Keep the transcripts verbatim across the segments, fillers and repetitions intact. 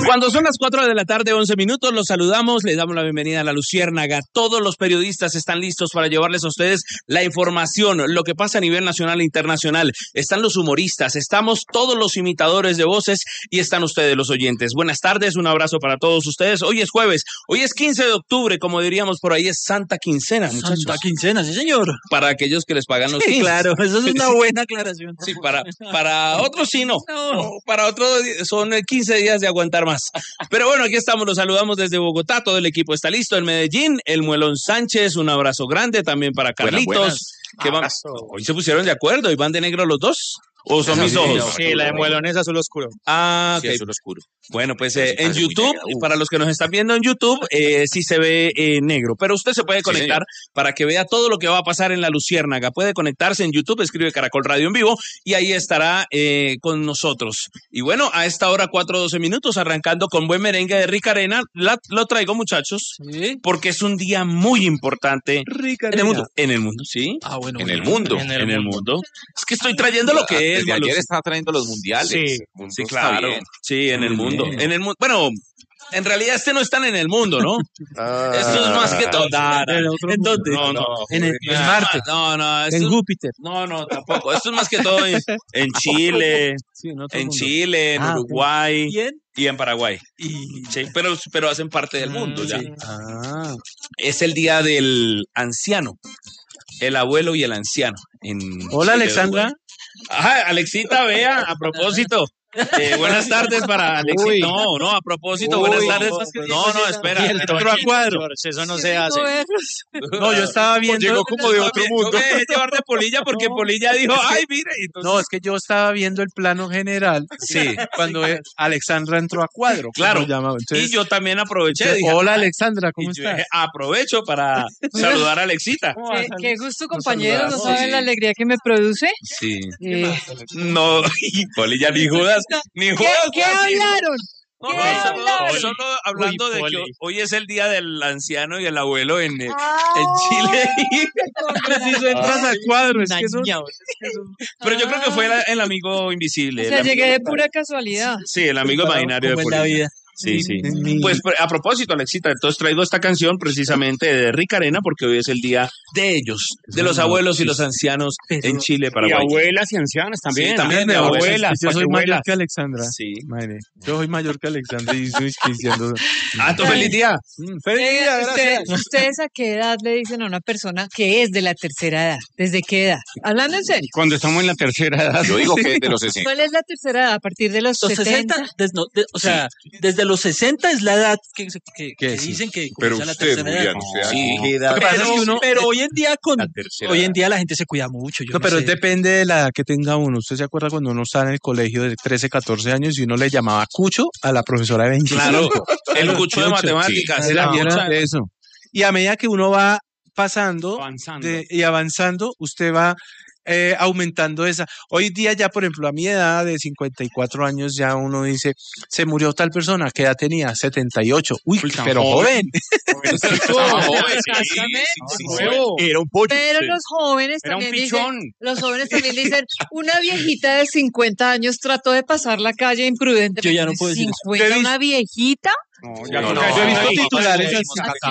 Cuando son las cuatro de la tarde, once minutos, los saludamos, les damos la bienvenida a La Luciérnaga. Todos los periodistas están listos para llevarles a ustedes la información, lo que pasa a nivel nacional e internacional. Están los humoristas, estamos todos los imitadores de voces y están ustedes los oyentes. Buenas tardes, un abrazo para todos ustedes. Hoy es jueves, hoy es quince de octubre, como diríamos por ahí, es Santa Quincena, muchachos. Santa Quincena, sí señor. Para aquellos que les pagan los sí, quince. Claro, eso es una buena aclaración. Sí, para, para otros sí no. no. Para otros son quince días de aguantar más. Pero bueno, aquí estamos, los saludamos desde Bogotá, todo el equipo está listo. En Medellín, el Muelón Sánchez, un abrazo grande también para Carlitos. Buenas, buenas. Que van, hoy se pusieron de acuerdo y van de negro los dos. ¿O son mis ojos? Sí, la de Muelón es azul oscuro. Ah, ok. Sí, azul oscuro. Bueno, pues eh, en YouTube, para los que nos están viendo en YouTube, eh, sí se ve eh, negro, pero usted se puede conectar sí, para que vea todo lo que va a pasar en La Luciérnaga. Puede conectarse en YouTube, escribe Caracol Radio en vivo y ahí estará eh, con nosotros. Y bueno, a esta hora, cuatro doce minutos, arrancando con buen merengue de Rica Arena. La, lo traigo, muchachos, ¿sí? Porque es un día muy importante en el mundo. En el mundo, ¿sí? Ah, bueno. En bueno, el mundo, en el, en el mundo. mundo. Es que estoy trayendo lo que es. Desde ayer estaba trayendo los mundiales. Sí, sí, claro. Sí, en el mundo. En el mundo. Bueno, en realidad este no están en el mundo, ¿no? Ah, esto es más que todo. ¿En dónde? No, no. En, el, en Marte. No, no. En Júpiter. No, no, tampoco. Esto es más que todo en, en Chile, sí, en, en Chile, en ah, Uruguay ¿Bien? y en Paraguay. Y... Sí, pero, pero hacen parte del mundo ya. Sí. Ah. Es el día del anciano. El abuelo y el anciano. En Hola, Chile, Alexandra. Ajá, Alexita, vea, a propósito. Eh, buenas tardes para Alexita. Uy. No, no, a propósito, Uy, buenas tardes. No, no, espera. Entró a cuadro. Eso no se hace. No, yo estaba viendo. Llegó como de otro mundo. Yo me dejé llevar de Polilla porque no. Polilla dijo, ay, mire. Entonces... No, es que yo estaba viendo el plano general. Sí. Cuando Alexandra entró a cuadro. Claro. Entonces, y yo también aproveché. Entonces, dije, hola, Alexandra, ¿cómo estás? Dije, aprovecho para saludar a Alexita. Qué, qué gusto, compañeros. ¿No saben sí. la alegría que me produce? Sí. Eh... No, Polilla ni Judas. Ni ¿Qué, ¿Qué hablaron? No, no, solo, solo hablando Uy, de que hoy es el día del anciano y el abuelo en, ah, en Chile. Preciso entras al cuadro. Es que son... Pero yo creo que fue el, el amigo invisible. O sea, llegué de pura casualidad. Sí, el amigo imaginario de Polilla. Vida. Sí, sí. Pues a propósito, Alexita, entonces traigo esta canción precisamente de Rica Arena porque hoy es el día de ellos, de los abuelos y los ancianos en Chile, Paraguay. Y abuelas y ancianas también. Sí, también de abuelas. abuelas. Yo soy mayor que Alexandra. Sí. Madre. Yo soy mayor que Alexandra y estoy diciendo. Ah, tu feliz día. Feliz día, gracias. ¿Ustedes a qué edad le dicen a una persona que es de la tercera edad? ¿Desde qué edad? Hablando en serio. Cuando estamos en la tercera edad. Yo digo que de los sesenta. ¿Cuál es la tercera edad? ¿A partir de los, los setenta? sesenta, des, no, de, o sea, sí. desde los sesenta es la edad que, que, que dicen que comienza la tercera edad. O sea, sí, edad? Pero, es que uno, pero hoy en día con hoy en día la gente se cuida mucho. Yo no, no pero sé. Depende de la edad que tenga uno. ¿Usted se acuerda cuando uno estaba en el colegio de trece, catorce años y uno le llamaba cucho a la profesora de veinticinco? Claro, el cucho de matemáticas. Sí, era, era eso. Y a medida que uno va pasando avanzando. De, y avanzando, usted va Eh, aumentando esa. Hoy día ya, por ejemplo, a mi edad de cincuenta y cuatro años ya uno dice, se murió tal persona, ¿qué edad tenía? setenta y ocho. Uy, Uy pero joven. joven. joven sí, sí, sí, Era un pollo. Pero los jóvenes Era también un pichón. dicen, los jóvenes también dicen, una viejita de cincuenta años trató de pasar la calle imprudente. Yo ya no puedo decir ¿cincuenta una viejita? No, ya no, no, no, yo he visto no, titulares no,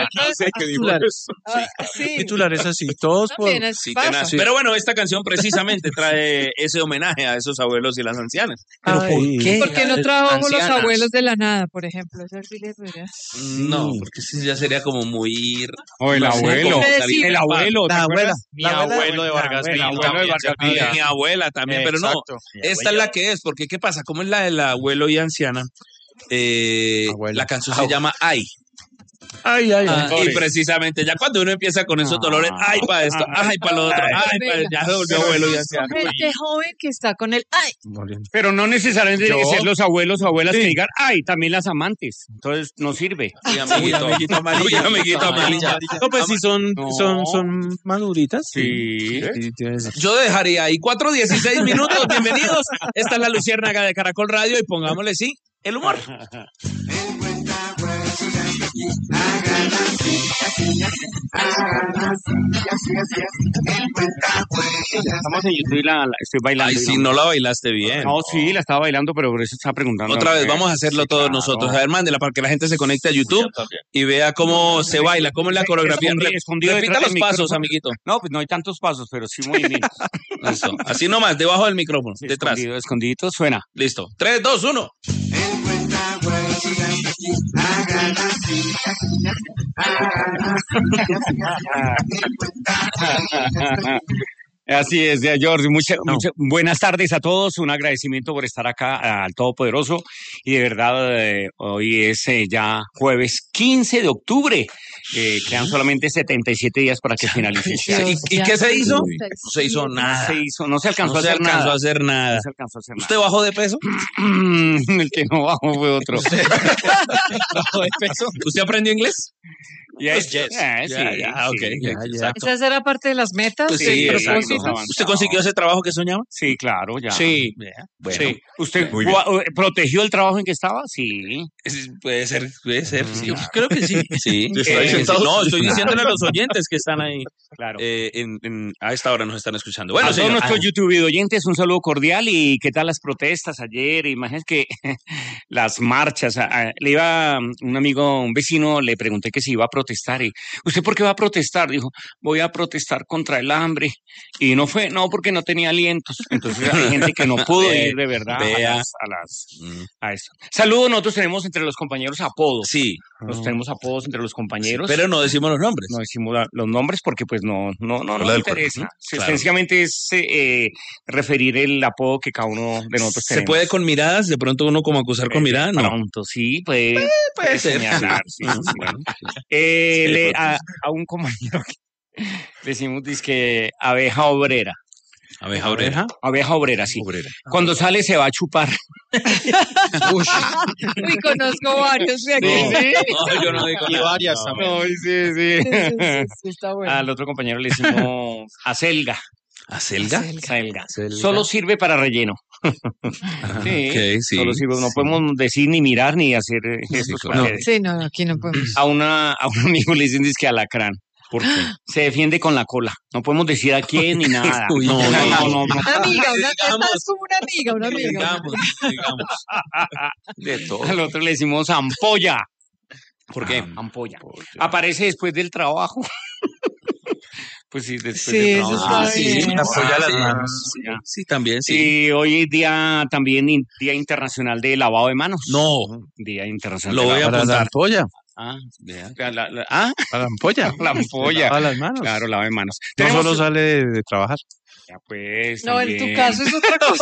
así. Titulares así, todos por... Sí, sí. Pero bueno, esta canción precisamente trae ese homenaje a esos abuelos y las ancianas. ¿Pero por qué? ¿Por qué no trabajamos los abuelos de la nada, por ejemplo? ¿Eso sí le podría? No, porque eso ya sería como muy... O el abuelo. El abuelo. La abuela. Mi abuelo de Vargas Villa. Mi abuela también, pero no. Esta es la que es, porque ¿qué pasa? ¿Cómo es la del abuelo y anciana? Eh, la canción se llama Ay. Ay, ay, ah, ay. Y precisamente ya cuando uno empieza con esos dolores, ay para esto, ay para lo otro, ay para ya se volvió abuelo y anciano. Gente joven que está con el ay. Pero no necesariamente tienen que ser los abuelos o abuelas sí. que digan ay, también las amantes. Entonces no sirve. Sí, amiguito, amiguito amarillo, amiguito amarillo. No, pues sí son, no. son, son maduritas. Sí. sí. Yo dejaría ahí cuatro dieciséis minutos. Bienvenidos. Esta es la Luciérnaga de Caracol Radio y pongámosle sí, el humor. Estamos en YouTube y la, la- estoy bailando. Ay, y si no la bailaste bien. No, sí, la estaba bailando, pero por eso estaba preguntando. Otra vez, Eh, vamos a hacerlo sí, todos claro. nosotros. A ver, mándela para que la gente se conecte a YouTube y vea cómo se baila, cómo es la coreografía. Escondi- Re- escondido Repita detrás los del pasos, micrófono. amiguito. No, pues no hay tantos pasos, pero sí movimientos. Listo. Así nomás, debajo del micrófono, Sí, detrás. Escondido, escondidito, suena. Listo. tres, dos, uno. Así es, George. Mucha- mucha- buenas tardes a todos. Un agradecimiento por estar acá al Todopoderoso. Y de verdad, eh, hoy es eh, ya jueves quince de octubre. Eh, quedan solamente setenta y siete días para que finalice este año. ¿Y, y qué se hizo? No se hizo No nada. se hizo, no se alcanzó No a se hacer alcanzó nada. a hacer nada. No se alcanzó a hacer nada. ¿Usted bajó de peso? El que no bajó fue otro. ¿Bajó de peso? ¿Usted aprendió inglés? Yes, yes. Eh, sí, Ya, ya, ok, sí, ya, exacto. ¿Esa será parte de las metas? Pues de sí, los exacto. propósitos? ¿Usted consiguió ese trabajo que soñaba? Sí, claro, ya. Sí. Bueno, Sí. ¿usted Muy bien. gua- protegió el trabajo en que estaba? Sí. Es- Puede ser, puede ser. Sí. Claro. Creo que sí. Sí. Está ahí Eh, sentado. no, estoy diciéndole a los oyentes que están ahí. Claro. eh, en, en- a esta hora nos están escuchando. Bueno, a todos señor. nuestros YouTube oyentes, un saludo cordial. ¿Y qué tal las protestas ayer? Imagínense que las marchas. a- a- le iba um, un amigo, un vecino, le pregunté que si iba a protestar. Y, ¿usted por qué va a protestar? Dijo, voy a protestar contra el hambre. Y no fue, no, porque no tenía alientos. Entonces hay gente que no pudo Ve- ir de verdad a vea. las, a las- Mm, a eso. Saludos, nosotros tenemos entre los compañeros apodos. Sí, Nos tenemos apodos entre los compañeros. pero no decimos los nombres. No decimos la- los nombres porque pues no, no, no, no Habla me del cuerpo, interesa. ¿no? Sí, Claro. Sencillamente es eh, referir el apodo que cada uno de nosotros ¿Se tenemos. puede con miradas? ¿De pronto uno como acusar con Eh, mirada? No. Pronto, sí, puede, puede ser. señalar, sí, Ah, sí. bueno. Eh, Sí, le- pues, a, a un compañero que decimos dizque abeja obrera. Abeja oreja. Abeja obrera, sí. Obrera. Cuando sale se va a chupar. Uy, conozco varios de aquí. No, no, yo no digo Y nada. varias No. también. No, sí, sí. Sí, sí, sí, sí, está bueno. Al otro compañero le decimos acelga. ¿Acelga? Acelga. Acelga. Solo sirve para relleno. Sí, Ok, sí. solo sirve, no Sí. podemos decir ni mirar ni hacer eh, estos claro. papeles. Sí, no, aquí no podemos. A una a un amigo le dicen que alacrán. ¿Por qué? Se defiende con la cola. No podemos decir a quién ni nada. Uy, no, no, no, no. no, no. Una amiga, una, Digamos. esta es como una amiga, una amiga. Digamos, digamos. De todo. Al otro le decimos ampolla. ¿Por qué? Ampolla. Aparece después del trabajo. Pues sí, después Sí, del eso trabajo. está sí, bien. Apoya las sí, manos. Sí, sí, también, sí. Y hoy es día también in- Día Internacional de Lavado de Manos. No, Día Internacional Lo de voy a lavado. Para la apuntar. ampolla. Ah, vea. La, la- ah, Para la ampolla. la ampolla. A las manos. Claro, lava de manos. No Tenemos- solo sale de, de trabajar. Ya, pues, No, en tu también. caso es otra cosa.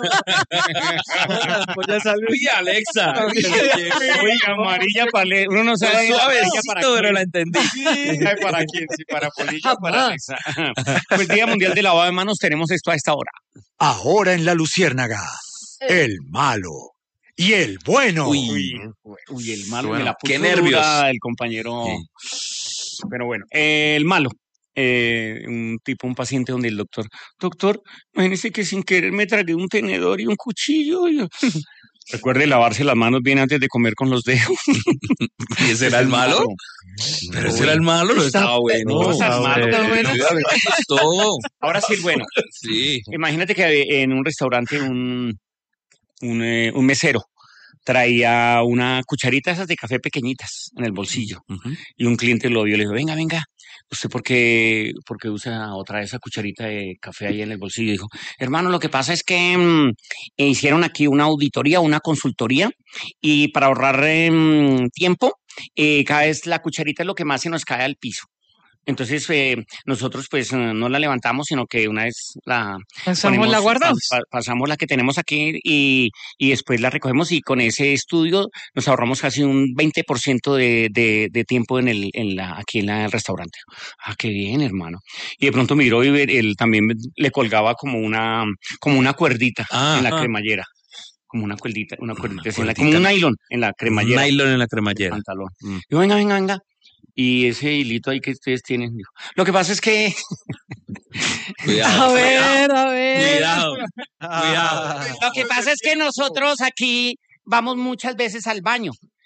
La ampolla sale. Uy, Alexa. Oiga, amarilla para le- uno no sabe Suavecito, amarilla para pero quién. la entendí. ¿Sabe para quién? Sí, para Polilla, para Alexa. Pues Día Mundial de Lavado de Manos, tenemos esto a esta hora. Ahora en la Luciérnaga, el malo y el bueno. Uy. Uy, el malo Bueno, me la puso qué nervios. dura el compañero. Pero bueno, eh, el malo. Eh, un tipo, un paciente donde el doctor, doctor, imagínese que sin querer me tragué un tenedor y un cuchillo. y- Recuerde lavarse las manos bien antes de comer con los dedos. ¿Y ese era el malo? Pero ese era el malo, no estaba bueno. No, está malo, está bueno. Sí, a mí me gustó. Ahora sí, el bueno. Sí. Imagínate que en un restaurante un, un, eh, un mesero traía una cucharita esas de café pequeñitas en el bolsillo Ujú. y un cliente lo vio y le dijo, venga, venga, ¿usted por qué, por qué usa otra esa cucharita de café ahí en el bolsillo? Y dijo, hermano, lo que pasa es que mm, hicieron aquí una auditoría, una consultoría y para ahorrar em, tiempo, eh, cada vez la cucharita es lo que más se nos cae al piso. Entonces, eh, nosotros pues eh, no la levantamos, sino que una vez la Pasamos ponemos- la guardamos. pa- pa- pasamos la que tenemos aquí y, y después la recogemos y con ese estudio nos ahorramos casi un veinte por ciento de, de, de tiempo en el, en la, aquí en la- el restaurante. Ah, qué bien, hermano. Y de pronto miró y ver- él también le colgaba como una, como una cuerdita Ah, en la ah. cremallera. Como una cuerdita, una cuerdita, así en la- cuerdita. como un nylon en la cremallera. Nylon en la del cremallera. pantalón. Mm. Dijo, venga, venga, venga. Y ese hilito ahí que ustedes tienen, dijo, lo que pasa es que Cuidado. A ver, a ver. Cuidado. Cuidado. Lo que pasa es que nosotros aquí vamos muchas veces al baño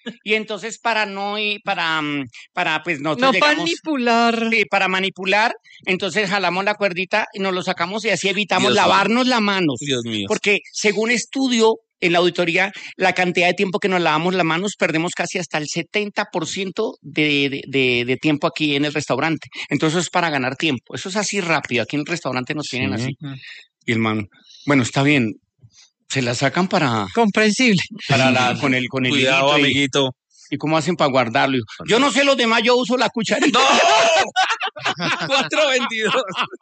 Y entonces para no ir, para, mm, para pues No nosotros llegamos... manipular. Sí, para manipular, entonces jalamos la cuerdita y nos lo sacamos y así evitamos Dios lavarnos las manos. Dios mío. Porque según estudio en la auditoría, la cantidad de tiempo que nos lavamos las manos, perdemos casi hasta el setenta por ciento de, de, de, de tiempo aquí en el restaurante. Entonces eso es para ganar tiempo. Eso es así rápido. Aquí en el restaurante nos tienen así. Y el man, bueno, está bien. Se la sacan para, Comprensible. para la, con el, con el Cuidado, hilito y- amiguito. ¿Y cómo hacen para guardarlo? Yo no sé los demás, yo uso la cucharita. ¡No! cuatro veintidós.